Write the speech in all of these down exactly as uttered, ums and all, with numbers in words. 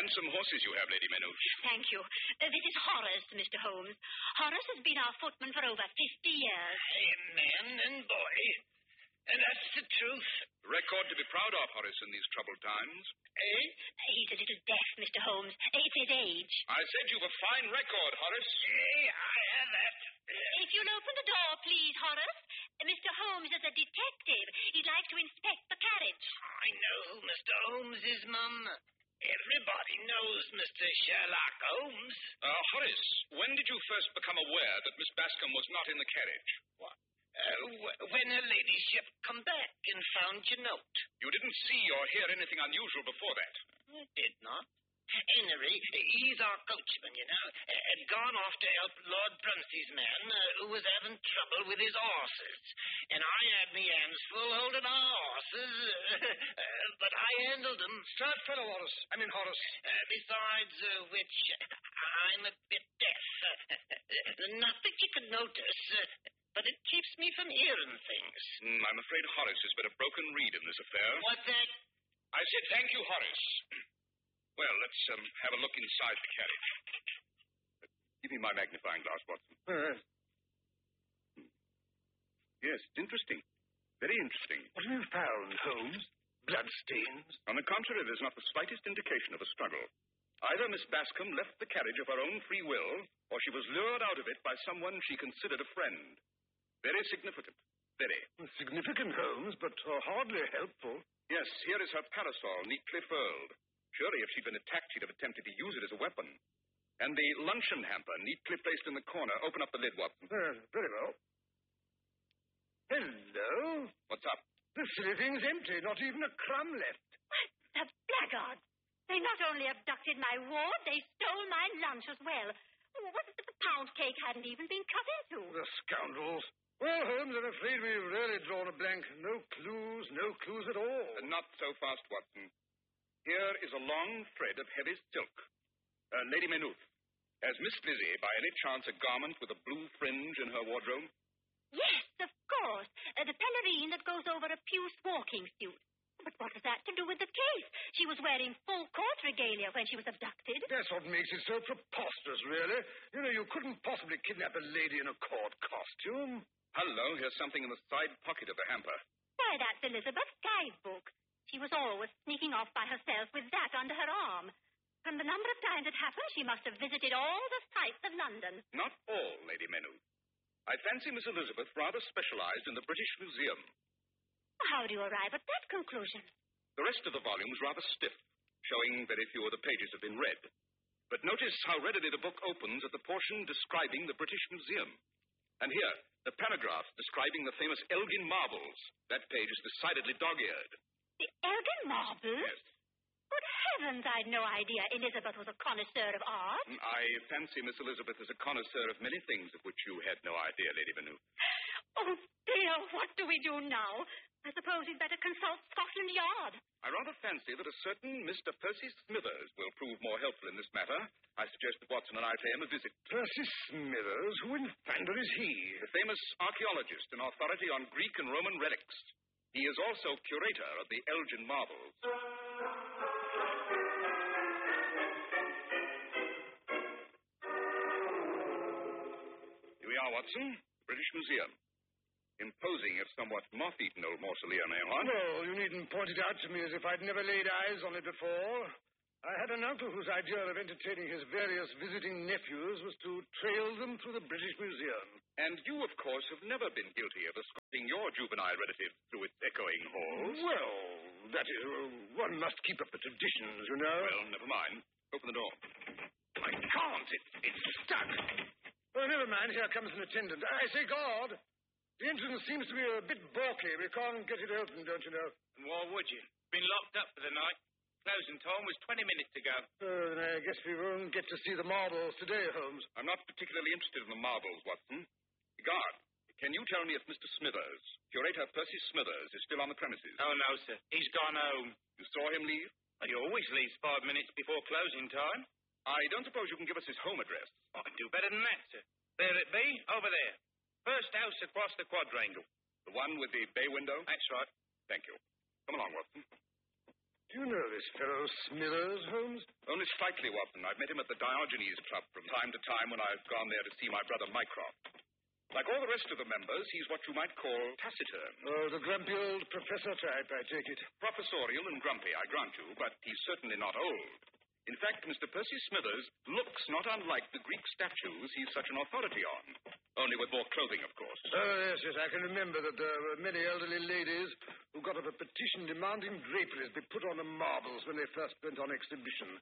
handsome horses you have, Lady Maynooth. Thank you. Uh, this is Horace, Mister Holmes. Horace has been our footman for over fifty years. I am man and boy. And that's the truth. Record to be proud of, Horace, in these troubled times. Eh? He's a little deaf, Mister Holmes. It's his age. I said you've a fine record, Horace. Eh, I have that. If you'll open the door, please, Horace. Mister Holmes is a detective. He'd like to inspect the carriage. I know who Mister Holmes is, Mum. Everybody knows Mister Sherlock Holmes. Uh, Horace, when did you first become aware that Miss Bascom was not in the carriage? What? Uh, w- when her ladyship come back and found your note. You didn't see or hear anything unusual before that? I did not. Henry, he's our coachman, you know, had gone off to help Lord Brunsey's man, uh, who was having trouble with his horses. And I had me hands full holding our horses, uh, but I handled them. Start fellow, Horace. I mean, Horace. Uh, besides uh, which, I'm a bit deaf. Not that you could notice, uh, but it keeps me from hearing things. Mm, I'm afraid Horace has been a broken reed in this affair. What's that? I said thank you, Horace. Well, let's um, have a look inside the carriage. Uh, give me my magnifying glass, Watson. Uh, Yes, it's interesting. Very interesting. what have you found, Holmes? Bloodstains? On the contrary, there's not the slightest indication of a struggle. Either Miss Bascom left the carriage of her own free will, or she was lured out of it by someone she considered a friend. Very significant. Very. Significant, Holmes, but uh, hardly helpful. Yes, here is her parasol, neatly furled. Surely, if she'd been attacked, she'd have attempted to use it as a weapon. And the luncheon hamper, neatly placed in the corner. Open up the lid, Watson. Uh, very well. Hello? What's up? The silly thing's empty. Not even a crumb left. The blackguards. They not only abducted my ward, they stole my lunch as well. What if the pound cake hadn't even been cut into? The scoundrels. Well, Holmes, I'm afraid we've really drawn a blank. No clues, no clues at all. Uh, not so fast, Watson. Here is a long thread of heavy silk. Uh, Lady Maynooth, has Miss Lizzie, by any chance, a garment with a blue fringe in her wardrobe? Yes, of course. Uh, the pelerine that goes over a puce walking suit. But what has that to do with the case? She was wearing full court regalia when she was abducted. That's what makes it so preposterous, really. You know, you couldn't possibly kidnap a lady in a court costume. Hello, here's something in the side pocket of the hamper. Why, that's Elizabeth's guidebook. She was always sneaking off by herself with that under her arm. From the number of times it happened, she must have visited all the sights of London. Not all, Lady Maynooth. I fancy Miss Elizabeth rather specialized in the British Museum. How do you arrive at that conclusion? The rest of the volume's rather stiff, showing very few of the pages have been read. But notice how readily the book opens at the portion describing the British Museum. And here, the paragraph describing the famous Elgin marbles. That page is decidedly dog-eared. The Elgin marbles? Yes. Good heavens, I'd no idea Elizabeth was a connoisseur of art. I fancy Miss Elizabeth is a connoisseur of many things of which you had no idea, Lady Maynooth. Oh, dear, what do we do now? I suppose we'd better consult Scotland Yard. I rather fancy that a certain Mister Percy Smithers will prove more helpful in this matter. I suggest that Watson and I pay him a visit. Percy Smithers? Who in thunder is he? The famous archaeologist and authority on Greek and Roman relics. He is also curator of the Elgin marbles. Here we are, Watson. British Museum. Imposing, if somewhat moth-eaten old mausoleum, eh, what? No, you needn't point it out to me as if I'd never laid eyes on it before. I had an uncle whose idea of entertaining his various visiting nephews was to trail them through the British Museum. And you, of course, have never been guilty of escorting your juvenile relative through its echoing halls. Well, that is, uh, one must keep up the traditions, you know. Well, never mind. Open the door. I can't. It, it's stuck. Oh, never mind. Here comes an attendant. I say, God, the entrance seems to be a bit balky. We can't get it open, don't you know? And why would you? Been locked up for the night. Closing time was twenty minutes ago. Oh, then I guess we won't get to see the marbles today, Holmes. I'm not particularly interested in the marbles, Watson. Guard, can you tell me if Mister Smithers, curator Percy Smithers, is still on the premises? Oh, no, sir. He's gone home. You saw him leave? Well, he always leaves five minutes before closing time. I don't suppose you can give us his home address. I can do better than that, sir. There it be, over there. First house across the quadrangle. The one with the bay window? That's right. Thank you. Come along, Watson. Do you know this fellow Smithers, Holmes? Only slightly, Watson. I've met him at the Diogenes Club from time to time when I've gone there to see my brother Mycroft. Like all the rest of the members, he's what you might call taciturn. Oh, the grumpy old professor type, I take it. Professorial and grumpy, I grant you, but he's certainly not old. In fact, Mister Percy Smithers looks not unlike the Greek statues he's such an authority on. Only with more clothing, of course. Oh, yes, yes. I can remember that there were many elderly ladies who got up a petition demanding draperies be put on the marbles when they first went on exhibition.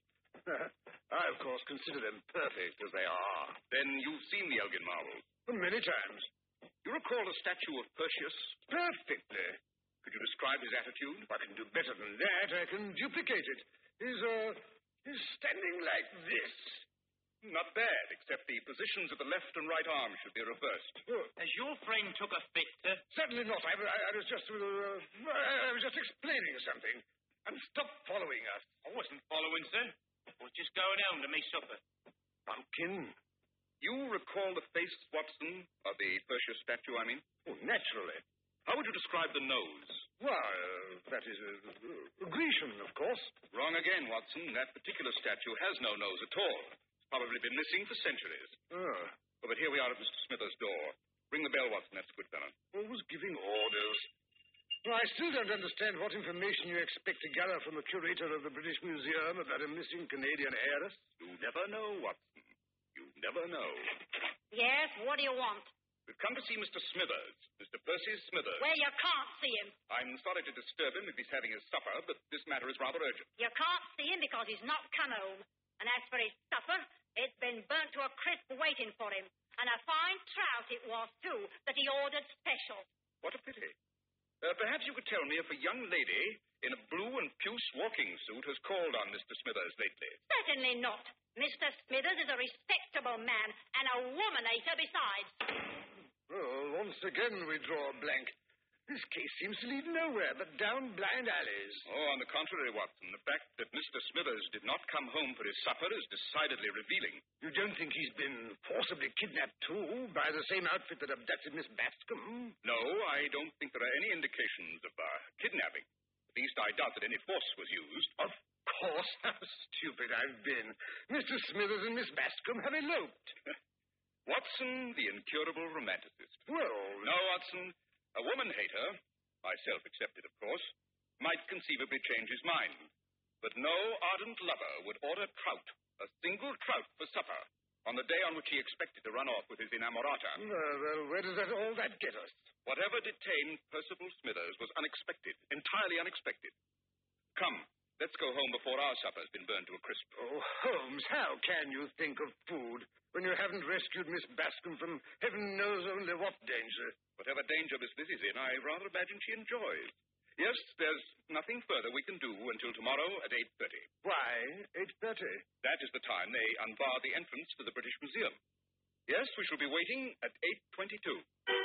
I, of course, consider them perfect as they are. Then you've seen the Elgin marbles? Many times. You recall the statue of Perseus? Perfectly. Could you describe his attitude? I can do better than that. I can duplicate it. He's, uh, he's standing like this. Not bad, except the positions of the left and right arm should be reversed. Oh. Has your friend took a fit, sir? Certainly not. I, I, I was just, uh, I was just explaining something. And stop following us. I wasn't following, sir. I was just going home to make supper. Pumpkin? You recall the face, Watson, of the Perseus statue, I mean? Oh, naturally. How would you describe the nose? Well, uh, that is uh, Grecian, of course. Wrong again, Watson. That particular statue has no nose at all. It's probably been missing for centuries. Oh. Oh, but here we are at Mister Smithers' door. Ring the bell, Watson. That's a good fellow. Always giving orders. Well, I still don't understand what information you expect to gather from the curator of the British Museum about a missing Canadian heiress. You never know, Watson. You never know. Yes, what do you want? We've come to see Mister Smithers, Mister Percy Smithers. Well, you can't see him. I'm sorry to disturb him if he's having his supper, but this matter is rather urgent. You can't see him because he's not come home. And as for his supper, it's been burnt to a crisp waiting for him. And a fine trout it was, too, that he ordered special. What a pity. Uh, perhaps you could tell me if a young lady in a blue and puce walking suit has called on Mister Smithers lately. Certainly not. Mister Smithers is a respectable man and a womanator besides. Oh, once again we draw a blank. This case seems to lead nowhere but down blind alleys. Oh, on the contrary, Watson, the fact that Mister Smithers did not come home for his supper is decidedly revealing. You don't think he's been forcibly kidnapped, too, by the same outfit that abducted Miss Bascom? No, I don't think there are any indications of uh, kidnapping. At least I doubt that any force was used. Of course. How stupid I've been. Mister Smithers and Miss Bascom have eloped. Watson, the incurable romanticist. Well... No, Watson. A woman-hater, myself excepted, of course, might conceivably change his mind. But no ardent lover would order trout, a single trout for supper, on the day on which he expected to run off with his inamorata. Uh, well, where does that, all that get us? Whatever detained Percival Smithers was unexpected, entirely unexpected. Come, let's go home before our supper has been burned to a crisp. Oh, Holmes, how can you think of food when you haven't rescued Miss Bascom from heaven knows only what danger? Whatever danger Miss Lizzie's in, I rather imagine she enjoys. Yes, there's nothing further we can do until tomorrow at eight thirty. Why eight thirty? That is the time they unbar the entrance to the British Museum. Yes, we shall be waiting at eight twenty-two.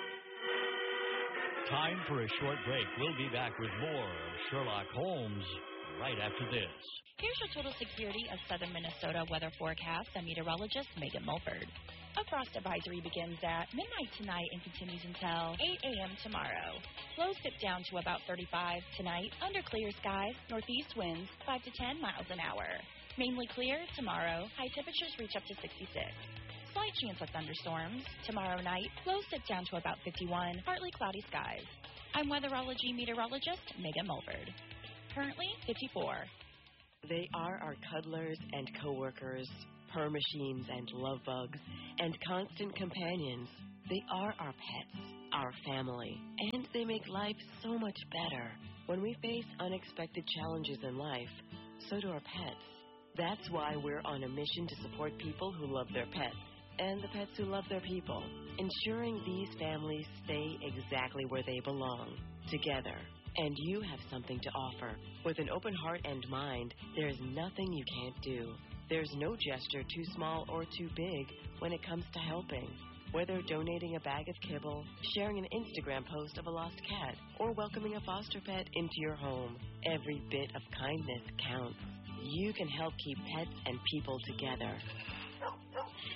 Time for a short break. We'll be back with more of Sherlock Holmes right after this. Here's your total security of southern Minnesota weather forecast. I'm meteorologist Megan Mulford. A frost advisory begins at midnight tonight and continues until eight a.m. tomorrow. Lows dip down to about thirty-five tonight. Under clear skies, northeast winds five to ten miles an hour. Mainly clear tomorrow. High temperatures reach up to sixty-six. Slight chance of thunderstorms. Tomorrow night, lows dip down to about fifty-one. Partly cloudy skies. I'm weatherology meteorologist Megan Mulford. Currently fifty-four. They are our cuddlers and coworkers, purr machines and love bugs, and constant companions. They are our pets, our family, and they make life so much better. When we face unexpected challenges in life, so do our pets. That's why we're on a mission to support people who love their pets, and the pets who love their people, ensuring these families stay exactly where they belong, together. And you have something to offer. With an open heart and mind, there's nothing you can't do. There's no gesture too small or too big when it comes to helping. Whether donating a bag of kibble, sharing an Instagram post of a lost cat, or welcoming a foster pet into your home, every bit of kindness counts. You can help keep pets and people together.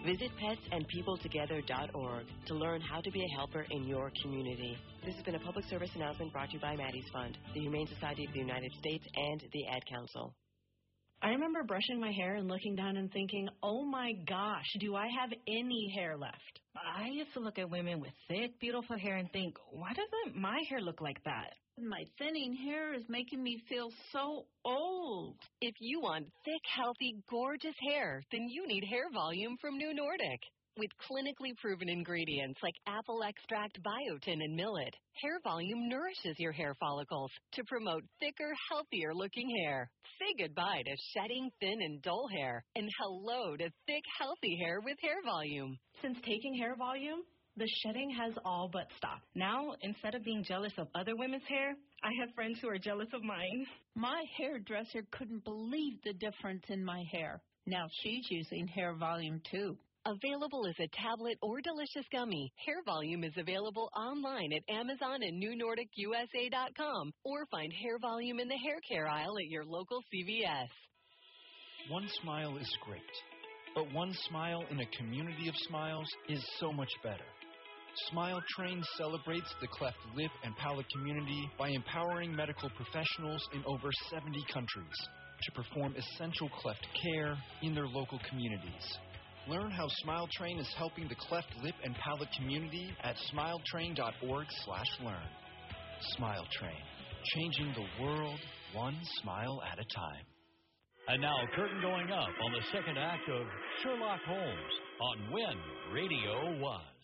Visit pets and people together dot org to learn how to be a helper in your community. This has been a public service announcement brought to you by Maddie's Fund, the Humane Society of the United States, and the Ad Council. I remember brushing my hair and looking down and thinking, oh my gosh, do I have any hair left? I used to look at women with thick, beautiful hair and think, why doesn't my hair look like that? My thinning hair is making me feel so old. If you want thick, healthy, gorgeous hair, then you need Hair Volume from New Nordic. With clinically proven ingredients like apple extract, biotin, and millet, Hair Volume nourishes your hair follicles to promote thicker, healthier-looking hair. Say goodbye to shedding, thin, and dull hair, and hello to thick, healthy hair with Hair Volume. Since taking Hair Volume, the shedding has all but stopped. Now, instead of being jealous of other women's hair, I have friends who are jealous of mine. My hairdresser couldn't believe the difference in my hair. Now she's using Hair Volume, too. Available as a tablet or delicious gummy, Hair Volume is available online at Amazon and New Nordic U S A dot com, or find Hair Volume in the hair care aisle at your local C V S. One smile is great, but one smile in a community of smiles is so much better. Smile Train celebrates the cleft lip and palate community by empowering medical professionals in over seventy countries to perform essential cleft care in their local communities. Learn how Smile Train is helping the cleft lip and palate community at smile train dot org slash learn. Smile Train, changing the world one smile at a time. And now, curtain going up on the second act of Sherlock Holmes on When Radio Was.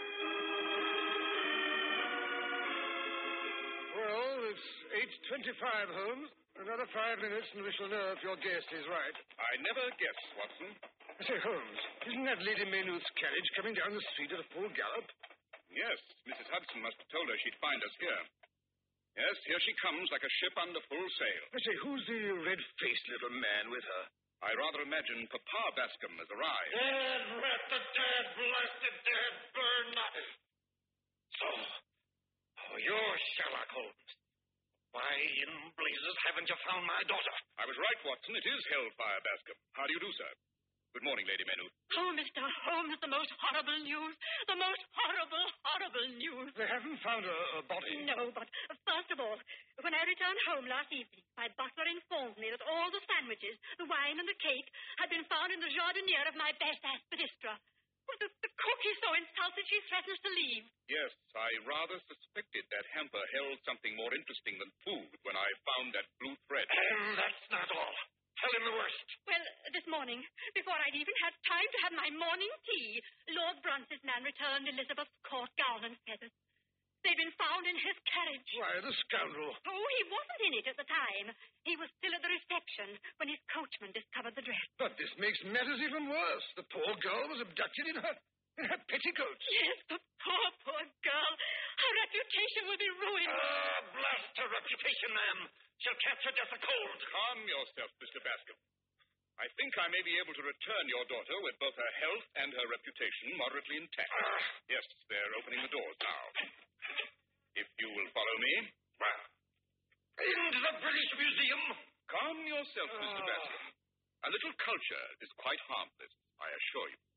Well, it's eight twenty-five, Holmes. Another five minutes and we shall know if your guest is right. I never guess, Watson. Say, Holmes, isn't that Lady Maynooth's carriage coming down the street at a full gallop? Yes, Missus Hudson must have told her she'd find us here. Yes, here she comes like a ship under full sail. I say, who's the red-faced little man with her? I rather imagine Papa Bascom has arrived. Dead, rat the dead, blasted dead, burn not. So, oh, you're Sherlock Holmes. Why in blazes haven't you found my daughter? I was right, Watson. It is Hellfire Bascom. How do you do, sir? Good morning, Lady Maynooth. Oh, Mister Holmes, the most horrible news. The most horrible, horrible news. They haven't found a, a body? No, but first of all, when I returned home last evening, my butler informed me that all the sandwiches, the wine and the cake had been found in the jardiniere of my best aspidistra. Well, the, the cook is so insulted she threatens to leave. Yes, I rather suspected that hamper held something more interesting than food when I found that blue thread. And that's not all. Tell him the worst. Well, this morning, before I'd even had time to have my morning tea, Lord Bruns's man returned Elizabeth's court gown and feathers. They'd been found in his carriage. Why, the scoundrel. Oh, he wasn't in it at the time. He was still at the reception when his coachman discovered the dress. But this makes matters even worse. The poor girl was abducted in her, in her petticoats. Yes, the poor, poor girl. Her reputation will be ruined. Ah, blast her reputation, ma'am. She'll catch her death of cold. Calm yourself, Mister Bascom. I think I may be able to return your daughter with both her health and her reputation moderately intact. Ah. Yes, they're opening the doors now. If you will follow me. Well, into the British Museum. Calm yourself, Ah. Mister Bascom. A little culture is quite harmless, I assure you.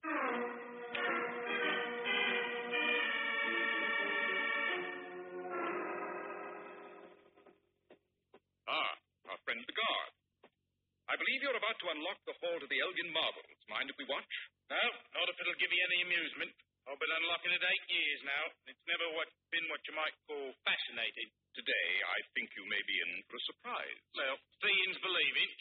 Ah, our friend the guard. I believe you're about to unlock the hall to the Elgin Marbles. Mind if we watch? No, not if it'll give you any amusement. I've been unlocking it eight years now. It's never what, been what you might call fascinating. Today, I think you may be in for a surprise. Well, seeing's believing.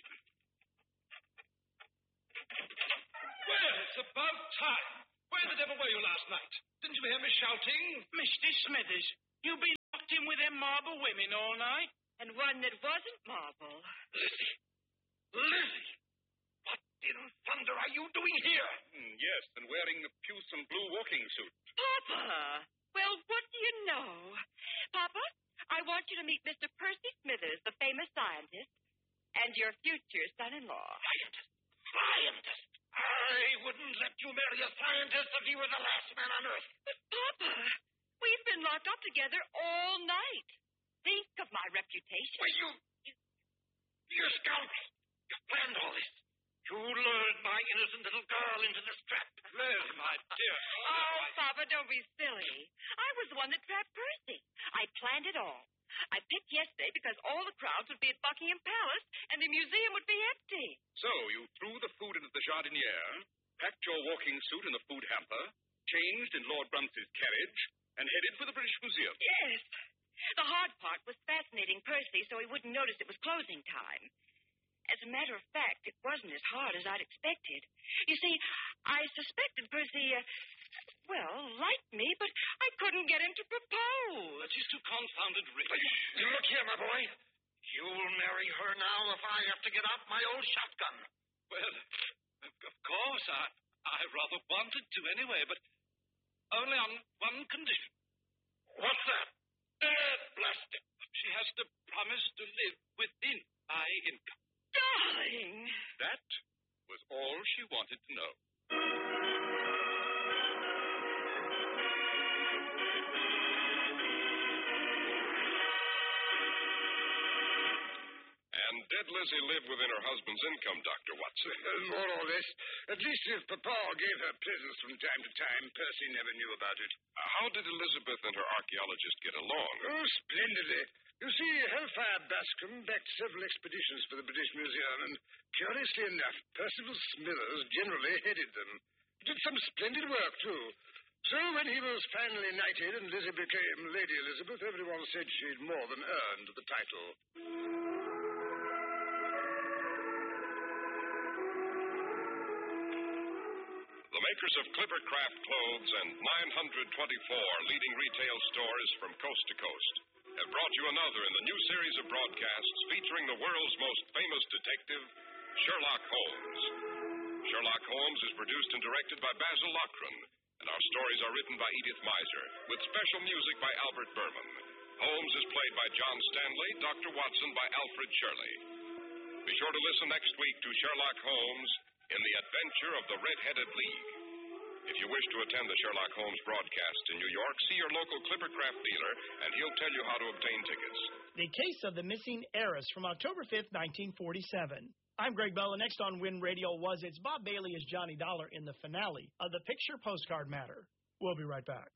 Well, it's about time. Where the devil were you last night? Didn't you hear me shouting? Mister Smithers, you've been locked in with them marble women all night? And one that wasn't marble. Lizzie. Lizzie. What in thunder are you doing here? Mm, yes, and wearing a puce blue walking suit. Papa! Well, what do you know? Papa, I want you to meet Mister Percy Smithers, the famous scientist, and your future son-in-law. Scientist? Scientist? I wouldn't let you marry a scientist if he were the last man on earth. But, Papa, we've been locked up together all night. Think of my reputation. Well, you... you you're a scoundrel. You've planned all this. You lured my innocent little girl into this trap. Liz, my dear. Oh, Papa, don't be silly. I was the one that trapped Percy. I planned it all. I picked yesterday because all the crowds would be at Buckingham Palace and the museum would be empty. So you threw the food into the jardiniere, packed your walking suit in the food hamper, changed in Lord Brunsey's carriage, and headed for the British Museum. Yes. The hard part was fascinating Percy so he wouldn't notice it was closing time. As a matter of fact, it wasn't as hard as I'd expected. You see, I suspected Percy, uh, well, liked me, but I couldn't get him to propose. But he's too confounded rich. Look here, my boy. You'll marry her now if I have to get out my old shotgun. Well, of course, I, I rather wanted to anyway, but only on one condition. What's that? Uh, blast it. She has to promise to live within my income. Darling! That was all she wanted to know. And did Lizzie live within her husband's income, Doctor Watson? More or less. At least if Papa gave her presents from time to time, Percy never knew about it. Uh, how did Elizabeth and her archaeologist get along? Oh, splendidly. You see, Hellfire Bascom backed several expeditions for the British Museum, and curiously enough, Percival Smithers generally headed them. He did some splendid work, too. So when he was finally knighted and Lizzie became Lady Elizabeth, everyone said she'd more than earned the title. The makers of Clippercraft clothes and nine hundred twenty-four leading retail stores from coast to coast have brought you another in the new series of broadcasts featuring the world's most famous detective, Sherlock Holmes. Sherlock Holmes is produced and directed by Basil Lochran, and our stories are written by Edith Miser, with special music by Albert Berman. Holmes is played by John Stanley, Doctor Watson by Alfred Shirley. Be sure to listen next week to Sherlock Holmes in the Adventure of the Red-Headed League. If you wish to attend the Sherlock Holmes broadcast in New York, see your local Clippercraft dealer, and he'll tell you how to obtain tickets. The Case of the Missing Heiress from October fifth, nineteen forty-seven. I'm Greg Bell, and next on Win Radio was It's Bob Bailey as Johnny Dollar in the finale of the Picture Postcard Matter. We'll be right back.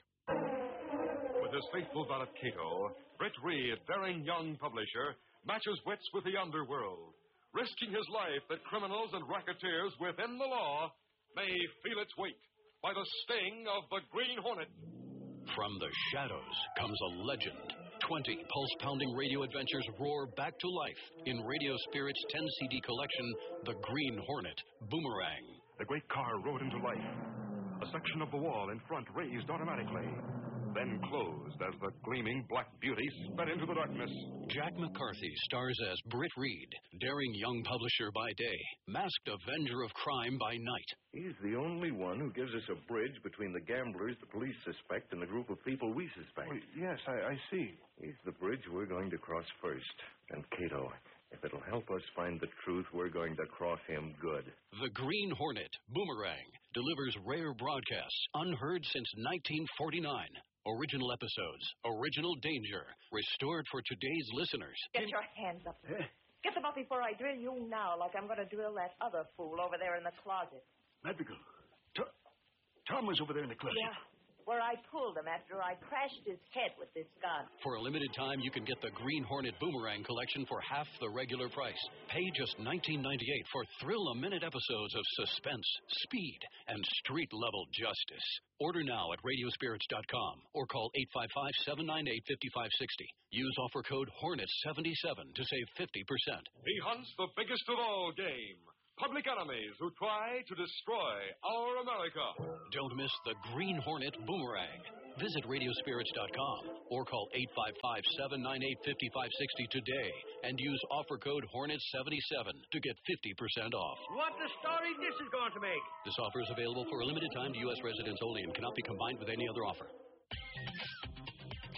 With his faithful valet Cato, Britt Reed, daring young publisher, matches wits with the underworld, risking his life that criminals and racketeers within the law may feel its weight by the sting of the Green Hornet. From the shadows comes a legend. Twenty pulse-pounding radio adventures roar back to life in Radio Spirit's ten C D collection, The Green Hornet Boomerang. The great car rode into life. A section of the wall in front raised automatically, then closed as the gleaming black beauty sped into the darkness. Jack McCarthy stars as Britt Reed, daring young publisher by day, masked avenger of crime by night. He's the only one who gives us a bridge between the gamblers the police suspect and the group of people we suspect. Well, yes, I, I see. He's the bridge we're going to cross first. And Cato, if it'll help us find the truth, we're going to cross him good. The Green Hornet Boomerang delivers rare broadcasts unheard since nineteen forty-nine. Original episodes, original danger, restored for today's listeners. Get your hands up. Eh? Get them up before I drill you now, like I'm going to drill that other fool over there in the closet. Madrigal, Tom, Tom was over there in the closet. Yeah, where I pulled him after I crashed his head with this gun. For a limited time, you can get the Green Hornet Boomerang collection for half the regular price. Pay just nineteen ninety-eight for thrill-a-minute episodes of suspense, speed, and street-level justice. Order now at radio spirits dot com or call eight five five, seven nine eight, five five six zero. Use offer code Hornet seventy-seven to save fifty percent. He hunts the biggest of all game. Public enemies who try to destroy our America. Don't miss the Green Hornet Boomerang. Visit radio spirits dot com or call eight five five, seven nine eight, five five six zero today and use offer code Hornet seventy-seven to get fifty percent off. What the story this is going to make? This offer is available for a limited time to U S residents only and cannot be combined with any other offer.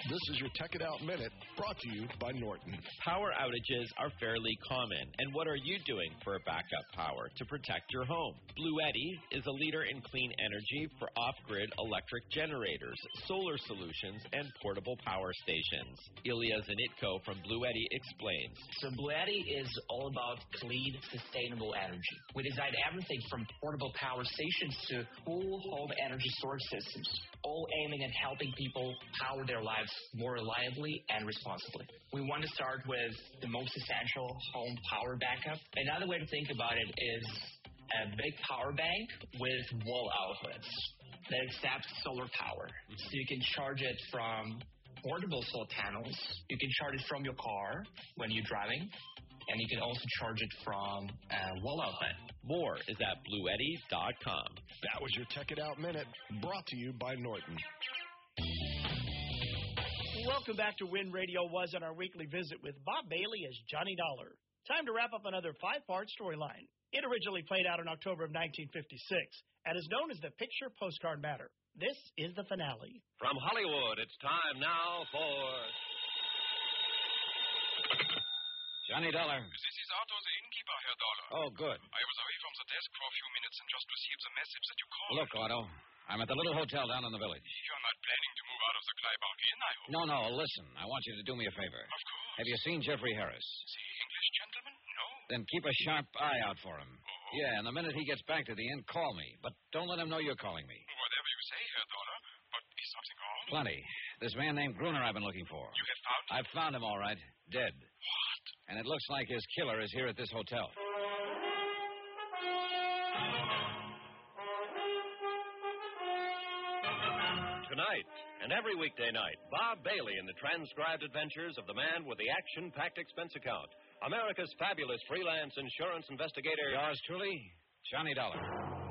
This is your Tech It Out Minute, brought to you by Norton. Power outages are fairly common, and what are you doing for backup power to protect your home? Bluetti is a leader in clean energy for off-grid electric generators, solar solutions, and portable power stations. Ilya Zanitko from Bluetti explains. So Bluetti is all about clean, sustainable energy. We designed everything from portable power stations to full home energy storage systems, all aiming at helping people power their lives more reliably and responsibly. We want to start with the most essential home power backup. Another way to think about it is a big power bank with wall outlets that accepts solar power. So you can charge it from portable solar panels. You can charge it from your car when you're driving. And you can also charge it from a wall outlet. More is at Bluetti dot com. That was your Tech It Out Minute, brought to you by Norton. Welcome back to Win Radio Was on our weekly visit with Bob Bailey as Johnny Dollar. Time to wrap up another five-part storyline. It originally played out in October of nineteen fifty-six and is known as the Picture Postcard Matter. This is the finale. From Hollywood, it's time now for... Johnny Dollar. This is Otto, the innkeeper, Herr Dollar. Oh, good. I was away from the desk for a few minutes and just received the message that you called. Look, Otto, I'm at the little hotel down in the village. You're not planning to move out of the Kleiberg Inn, I hope. No, no, listen. I want you to do me a favor. Of course. Have you seen Jeffrey Harris? The English gentleman? No. Then keep a sharp eye out for him. Oh. Yeah, and the minute he gets back to the inn, call me. But don't let him know you're calling me. Whatever you say, Herr Dollar. But is something wrong? Plenty. This man named Gruner I've been looking for. You have found him? I've found him, all right. Dead. What? And it looks like his killer is here at this hotel. Tonight and every weekday night, Bob Bailey in the transcribed adventures of the man with the action-packed expense account, America's fabulous freelance insurance investigator. Yours truly, Johnny Dollar.